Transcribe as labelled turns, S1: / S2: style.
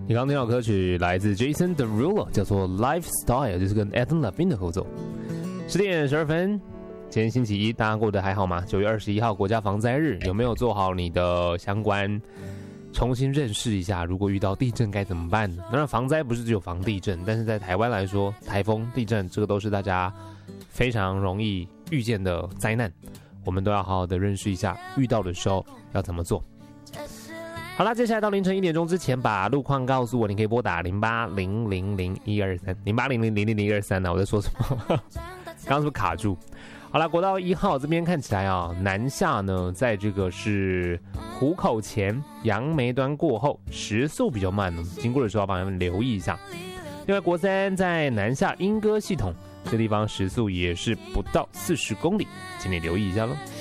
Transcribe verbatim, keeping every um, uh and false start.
S1: 你刚刚听到歌曲来自 Jason Derulo， 叫做 Lifestyle， 就是跟 Adam Levine 的合作。十点十二分，今天星期一，大家过得还好吗？九月二十一号国家防灾日，有没有做好你的相关重新认识一下？如果遇到地震该怎么办？当然，防灾不是只有防地震，但是在台湾来说，台风、地震这个都是大家非常容易遇见的灾难，我们都要好好的认识一下，遇到的时候要怎么做。好啦，接下来到凌晨一点钟之前，把路况告诉我，你可以拨打零八零零零一二三零八零零零零零二三呢。我在说什么？刚刚是不是卡住？好啦，国道一号这边看起来啊，南下呢，在这个是湖口前杨梅端过后，时速比较慢呢，经过的时候要帮他们留意一下。另外，国三在南下莺歌系统这地方时速也是不到四十公里，请你留意一下喽。